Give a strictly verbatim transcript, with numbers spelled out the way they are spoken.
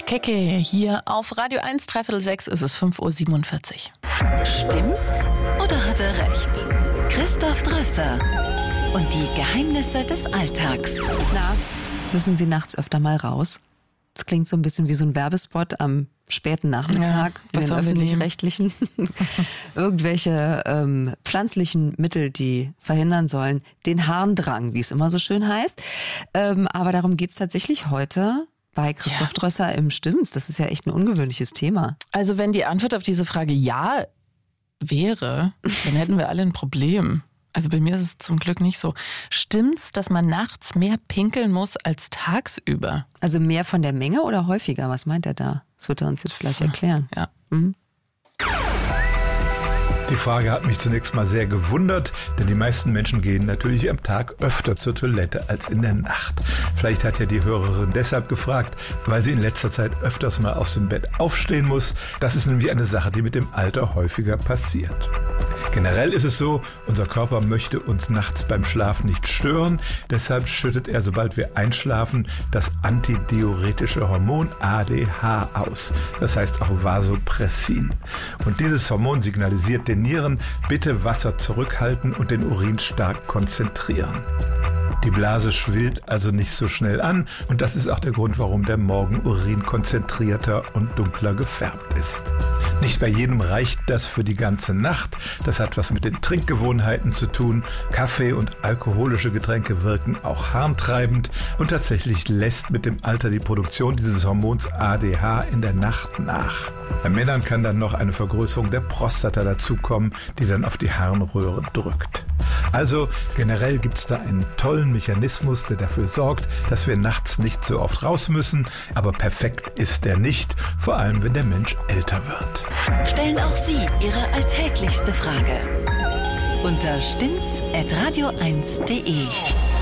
Keke hier auf Radio eins, dreiviertel sechs, ist es fünf Uhr siebenundvierzig. Stimmt's oder hat er recht? Christoph Drösser und die Geheimnisse des Alltags. Na, müssen Sie nachts öfter mal raus? Das klingt so ein bisschen wie so ein Werbespot am späten Nachmittag ja, in den öffentlich-rechtlichen. Irgendwelche ähm, pflanzlichen Mittel, die verhindern sollen, den Harndrang, wie es immer so schön heißt. Ähm, aber darum geht's tatsächlich heute bei Christoph ja. Drösser im Stimmt's. Das ist ja echt ein ungewöhnliches Thema. Also wenn die Antwort auf diese Frage ja wäre, dann hätten wir alle ein Problem. Also bei mir ist es zum Glück nicht so. Stimmt's, dass man nachts mehr pinkeln muss als tagsüber? Also mehr von der Menge oder häufiger? Was meint er da? Das wird er uns jetzt gleich erklären. Ja. Mhm. Die Frage hat mich zunächst mal sehr gewundert, denn die meisten Menschen gehen natürlich am Tag öfter zur Toilette als in der Nacht. Vielleicht hat ja die Hörerin deshalb gefragt, weil sie in letzter Zeit öfters mal aus dem Bett aufstehen muss. Das ist nämlich eine Sache, die mit dem Alter häufiger passiert. Generell ist es so, unser Körper möchte uns nachts beim Schlaf nicht stören. Deshalb schüttet er, sobald wir einschlafen, das antidiuretische Hormon A D H aus. Das heißt auch Vasopressin. Und dieses Hormon signalisiert den Nieren, bitte Wasser zurückhalten und den Urin stark konzentrieren. Die Blase schwillt also nicht so schnell an und das ist auch der Grund, warum der Morgenurin konzentrierter und dunkler gefärbt ist. Nicht bei jedem reicht das für die ganze Nacht. Das hat was mit den Trinkgewohnheiten zu tun. Kaffee und alkoholische Getränke wirken auch harntreibend und tatsächlich lässt mit dem Alter die Produktion dieses Hormons A D H in der Nacht nach. Bei Männern kann dann noch eine Vergrößerung der Prostata dazukommen, die dann auf die Harnröhre drückt. Also generell gibt es da einen tollen Mechanismus, der dafür sorgt, dass wir nachts nicht so oft raus müssen. Aber perfekt ist der nicht, vor allem wenn der Mensch älter wird. Stellen auch Sie Ihre alltäglichste Frage unter stimmt's at radio eins punkt de.